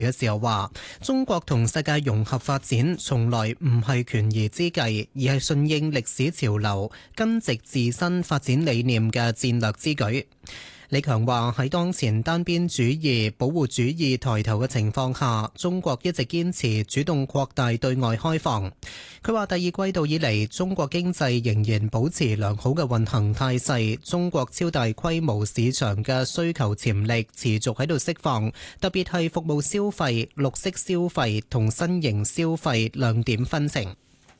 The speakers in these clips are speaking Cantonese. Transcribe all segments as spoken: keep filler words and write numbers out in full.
嘅時候話，中國同世界融合發展從來唔係權宜之計，而係順應歷史潮流、根植自身發展理念嘅戰略之舉。李強話，喺當前單邊主義、保護主義抬頭嘅情況下，中國一直堅持主動擴大對外開放。佢話第二季度以嚟，中國經濟仍然保持良好嘅運行態勢，中國超大規模市場嘅需求潛力持續喺度釋放，特別係服務消費、綠色消費同新型消費亮點紛呈。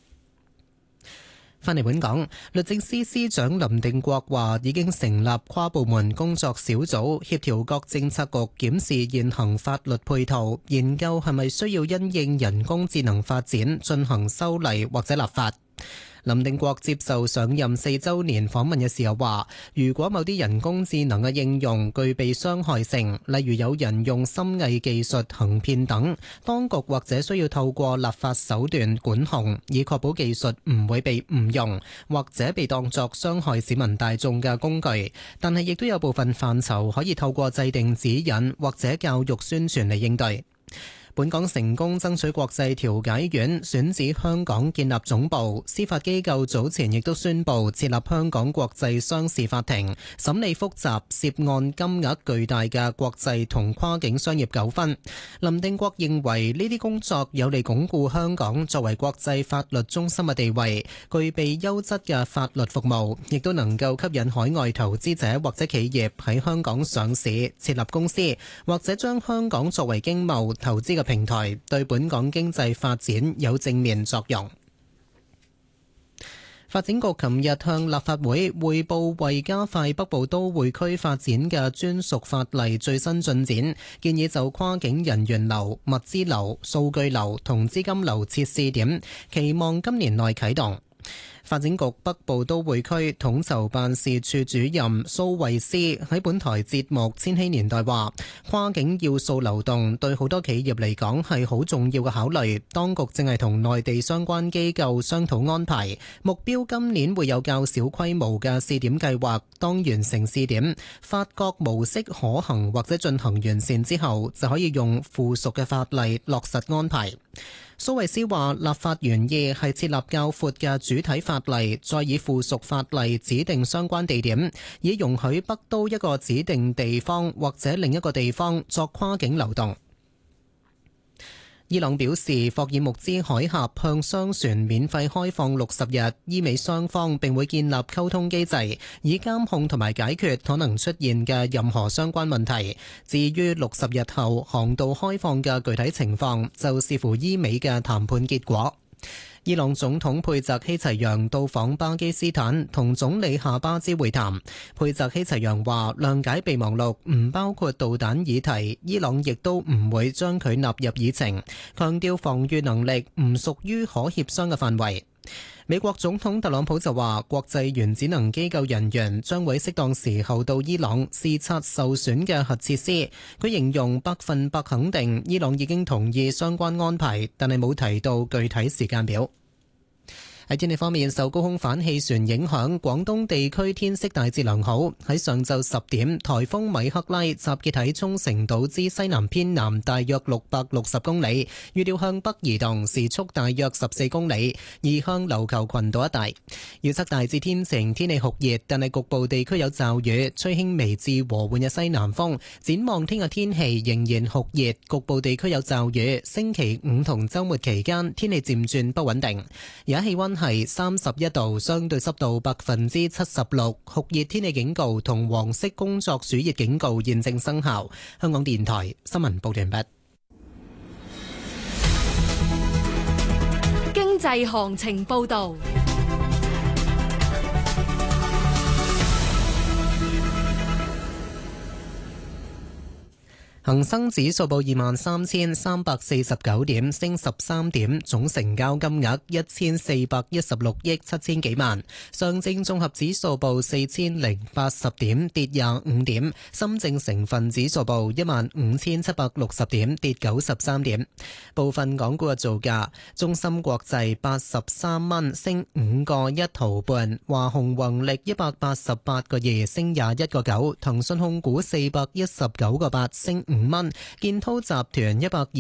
返嚟本港，律政司司長林定國話已經成立跨部門工作小組，協調各政策局檢視現行法律配套，研究係咪需要因應人工智能發展進行修例或者立法。林定國接受上任四週年訪問嘅時候話，如果某啲人工智能嘅應用具備傷害性，例如有人用深偽技術行騙等，當局或者需要透過立法手段管控，以確保技術唔會被誤用，或者被當作傷害市民大眾嘅工具。但係亦都有部分範疇可以透過制定指引或者教育宣傳嚟應對。本港成功爭取國際調解院選址香港建立總部，司法機構早前亦都宣布設立香港國際商事法庭，審理複雜涉案金額巨大嘅國際同跨境商業糾紛。林定國認為呢啲工作有利鞏固香港作為國際法律中心嘅地位，具備優質嘅法律服務，亦都能夠吸引海外投資者或者企業喺香港上市設立公司，或者將香港作為經貿投資嘅平台，對本港經濟發展有正面作用。發展局琴日向立法會匯報為加快北部都會區發展嘅專屬法例最新進展，建議就跨境人員流、物資流、數據流同資金流設試點，期望今年內啟動。發展局北部都會區統籌辦事處主任蘇慧思喺本台節目《千禧年代》話，跨境要素流動對好多企業嚟講係好重要嘅考慮，當局正係同內地相關機構商討安排，目標今年會有較小規模嘅試點計劃，當完成試點，發覺模式可行或者進行完善之後，就可以用附屬嘅法例落實安排。蘇慧思話，立法原意係設立較闊嘅主體法例，再以附屬法例指定相關地點，以容許北都一個指定地方或者另一個地方作跨境流動。伊朗表示，霍爾木茲海峽向商船免費開放六十日，伊美雙方並會建立溝通機制，以監控同埋解決可能出現嘅任何相關問題。至於六十日後航道開放嘅具體情況，就視乎伊美嘅談判結果。伊朗總統佩澤希齊揚到訪巴基斯坦，同總理夏巴茲會談。佩澤希齊揚話，諒解備忘錄唔包括導彈議題，伊朗亦都唔會將佢納入議程，強調防禦能力唔屬於可協商嘅範圍。美國總統特朗普就話，國際原子能機構人員將會適當時候到伊朗視察受損嘅核設施。佢形容百分百肯定伊朗已經同意相關安排，但係冇提到具體時間表。喺天氣方面，受高空反氣旋影響，廣東地區天色大致良好。喺上晝十點，颱風米克拉集結喺沖繩島之西南偏南大約六百六十公里，預料向北移動，時速大約十四公里，移向琉球群島一帶。預測大致天晴，天氣酷熱，但係局部地區有驟雨，吹輕微至和緩嘅西南風。展望聽日天氣仍然酷熱，局部地區有驟雨。星期五同週末期間天氣漸轉不穩定。而家氣溫係三十一度，相對濕度百分之七十六，酷熱天氣警告同黃色工作暑熱警告現正生效。香港電台新聞報道完畢。 經濟行情報道。 恒生指數報二萬三千三百四十九點，升十三點，總成交金額一千四百一十六億七千幾萬。上證綜合指數報四千零八十點，跌廿五點。深證成分指數報一萬五千七百六十點，跌九十三點。部分港股嘅造價：中芯國際八十三蚊，升五個一毫半；華虹宏力一百八十八個二，升廿一個九；騰訊控股四百一十九個八，升五蚊，建滔集團一百